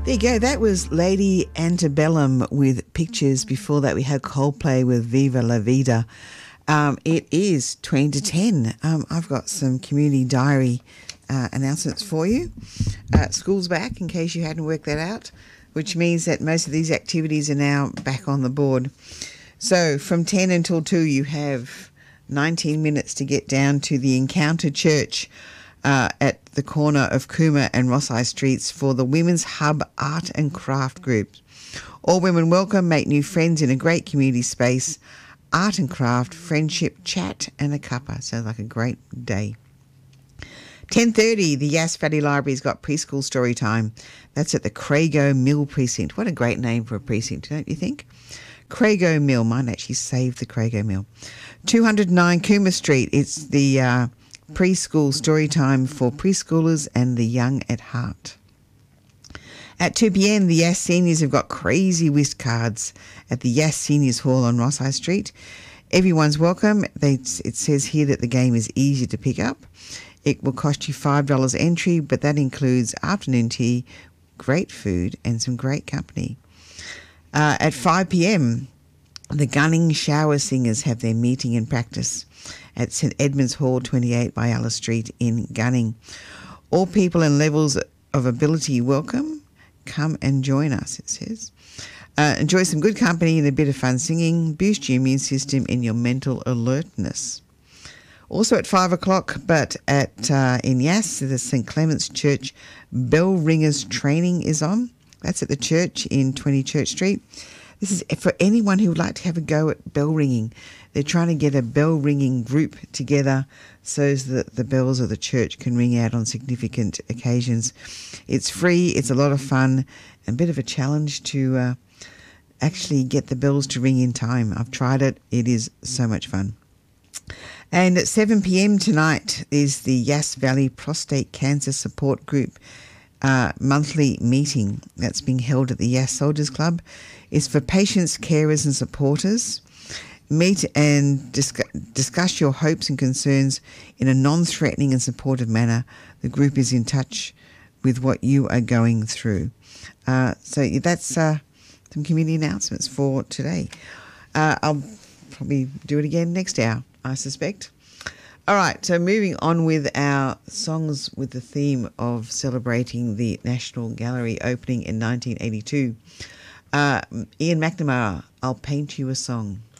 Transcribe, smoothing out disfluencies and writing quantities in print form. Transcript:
There you go. That was Lady Antebellum with Pictures. Before that, we had Coldplay with Viva La Vida. It is 20 to 10. I've got some community diary announcements for you. School's back, in case you hadn't worked that out, which means that most of these activities are now back on the board. So from 10 until 2, you have 19 minutes to get down to the Encounter Church at the corner of Cooma and Ross High Streets for the Women's Hub Art and Craft Group. All women welcome, make new friends in a great community space. Art and craft, friendship, chat and a cuppa. Sounds like a great day. 10:30, the Yass Valley Library's got preschool story time. That's at the Crago Mill Precinct. What a great name for a precinct, don't you think? Crago Mill. Might actually save the Crago Mill. 209 Cooma Street. It's the preschool story time for preschoolers and the young at heart. At 2 p.m, the Yass Seniors have got crazy whist cards at the Yass Seniors Hall on Ross High Street. Everyone's welcome. It says here that the game is easy to pick up. It will cost you $5 entry, but that includes afternoon tea, great food and some great company. At 5 p.m, the Gunning Shower Singers have their meeting and practice at St Edmunds Hall, 28 by Alice Street in Gunning. All people and levels of ability welcome. Come and join us, it says. Enjoy some good company and a bit of fun singing. Boost your immune system and your mental alertness. Also at 5 o'clock, but in Yass, the St Clement's Church Bell Ringers training is on. That's at the church in 20 Church Street. This is for anyone who would like to have a go at bell ringing. They're trying to get a bell ringing group together so that the bells of the church can ring out on significant occasions. It's free, it's a lot of fun, and a bit of a challenge to actually get the bells to ring in time. I've tried it, it is so much fun. And at 7 p.m. tonight is the Yass Valley Prostate Cancer Support Group monthly meeting that's being held at the Yass Soldiers Club. It's for patients, carers and supporters. Meet and discuss your hopes and concerns in a non-threatening and supportive manner. The group is in touch with what you are going through. So that's some community announcements for today. I'll probably do it again next hour, I suspect. All right, so moving on with our songs with the theme of celebrating the National Gallery opening in 1982. Ian McNamara, I'll Paint You a Song.